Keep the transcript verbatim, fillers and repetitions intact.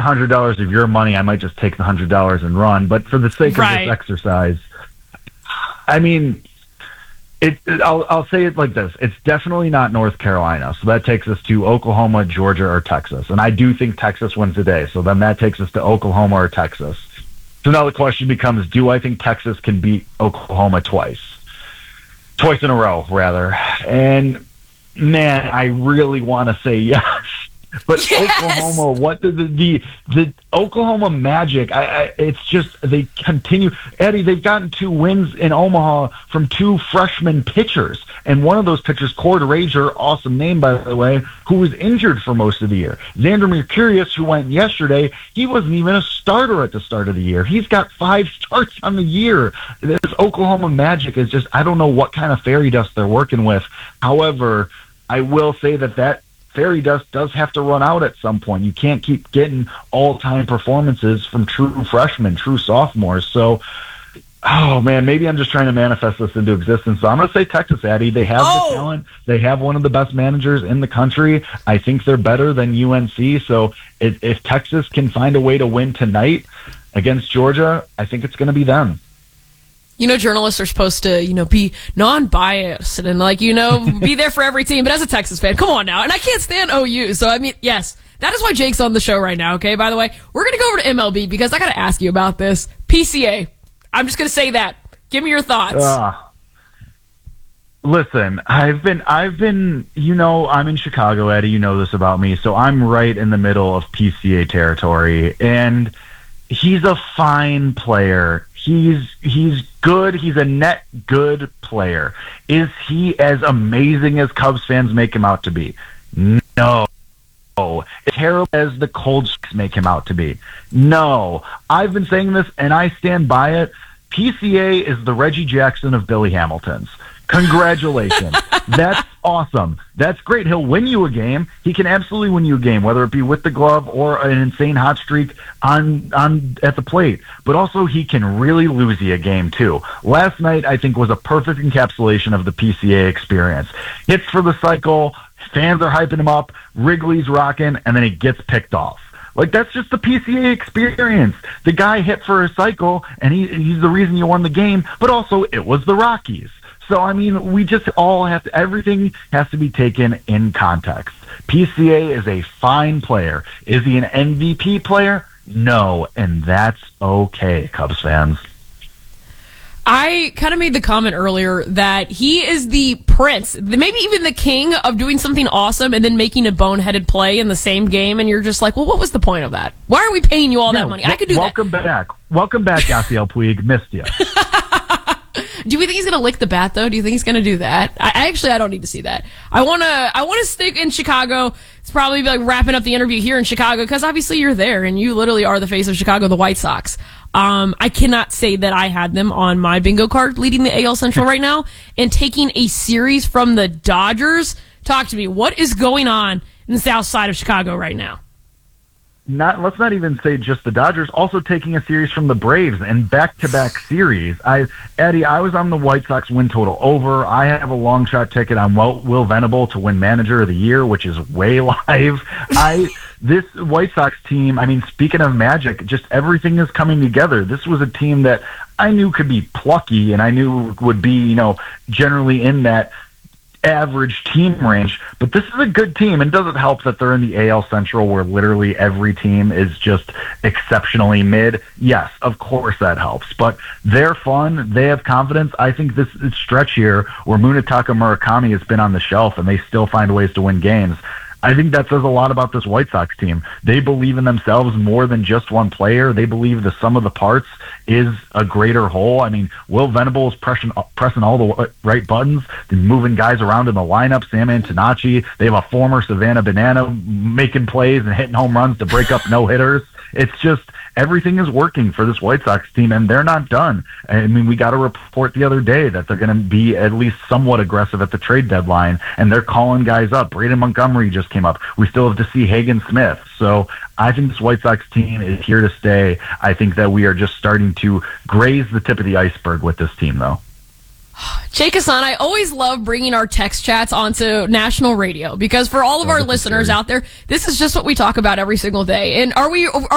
hundred dollars of your money, I might just take the hundred dollars and run. But for the sake right. of this exercise, I mean, it, it. I'll I'll say it like this: it's definitely not North Carolina. So that takes us to Oklahoma, Georgia, or Texas. And I do think Texas wins today. So then that takes us to Oklahoma or Texas. So now the question becomes: do I think Texas can beat Oklahoma twice, twice in a row, rather? And man, I really want to say yes. But yes! Oklahoma, what the, the the the Oklahoma Magic? I, I it's just they continue. Eddie, they've gotten two wins in Omaha from two freshman pitchers, and one of those pitchers, Cord Rager, awesome name by the way, who was injured for most of the year. Xander Mercurius, who went yesterday, he wasn't even a starter at the start of the year. He's got five starts on the year. This Oklahoma Magic is just, I don't know what kind of fairy dust they're working with. However, I will say that that fairy dust does have to run out at some point. You can't keep getting all-time performances from true freshmen, true sophomores. So, oh, man, maybe I'm just trying to manifest this into existence. So I'm going to say Texas, Addie. They have oh. the talent. They have one of the best managers in the country. I think they're better than U N C. So if, if Texas can find a way to win tonight against Georgia, I think it's going to be them. You know, journalists are supposed to, you know, be non-biased and, like, you know, be there for every team. But as a Texas fan, come on now. And I can't stand O U. So, I mean, yes, that is why Jake's on the show right now, okay? By the way, we're going to go over to M L B because I got to ask you about this. P C A. I'm just going to say that. Give me your thoughts. Uh, listen, I've been, I've been, you know, I'm in Chicago, Eddie. You know this about me. So I'm right in the middle of P C A territory. And he's a fine player. He's he's good. He's a net good player. Is he as amazing as Cubs fans make him out to be? No. As terrible as the Colts make him out to be? No. I've been saying this, and I stand by it. P C A is the Reggie Jackson of Billy Hamilton's. Congratulations. That's awesome. That's great. He'll win you a game. He can absolutely win you a game, whether it be with the glove or an insane hot streak on on at the plate. But also he can really lose you a game too. Last night I think was a perfect encapsulation of the P C A experience. Hits for the cycle, fans are hyping him up, Wrigley's rocking, and then he gets picked off. Like, that's just the P C A experience. The guy hit for a cycle, and he, he's the reason you won the game, but also it was the Rockies. So, I mean, we just all have to, everything has to be taken in context. P C A is a fine player. Is he an M V P player? No, and that's okay, Cubs fans. I kind of made the comment earlier that he is the prince, maybe even the king of doing something awesome and then making a boneheaded play in the same game, and you're just like, well, what was the point of that? Why are we paying you all no, that money? I could do welcome that. Welcome back. Welcome back, Yasiel Puig. Missed you. Do we think he's going to lick the bat, though? Do you think he's going to do that? I, I actually, I don't need to see that. I want to I want to stick in Chicago. It's probably like wrapping up the interview here in Chicago because obviously you're there and you literally are the face of Chicago, the White Sox. Um, I cannot say that I had them on my bingo card leading the A L Central right now and taking a series from the Dodgers. Talk to me. What is going on in the south side of Chicago right now? Not let's not even say just the Dodgers, also taking a series from the Braves and back-to-back series. I Eddie, I was on the White Sox win total over. I have a long shot ticket on Will, Will Venable to win Manager of the Year, which is way live. I this White Sox team, I mean, speaking of magic, just everything is coming together. This was a team that I knew could be plucky and I knew would be, you know, generally in that average team range, but this is a good team, and does it help that they're in the A L Central where literally every team is just exceptionally mid? Yes, of course that helps, but they're fun, they have confidence. I think this stretch here where Munetaka Murakami has been on the shelf and they still find ways to win games, I think that says a lot about this White Sox team. They believe in themselves more than just one player. They believe the sum of the parts is a greater whole. I mean, Will Venable is pressing, pressing all the right buttons, moving guys around in the lineup. Sam Antonacci, they have a former Savannah Banana making plays and hitting home runs to break up no-hitters. It's just everything is working for this White Sox team, and they're not done. I mean, we got a report the other day that they're going to be at least somewhat aggressive at the trade deadline, and they're calling guys up. Braden Montgomery just came up. We still have to see Hagen Smith. So I think this White Sox team is here to stay. I think that we are just starting to graze the tip of the iceberg with this team, though. Jake Hassan, I always love bringing our text chats onto national radio because for all of Oh, our this is listeners great. out there, this is just what we talk about every single day. And are we... Are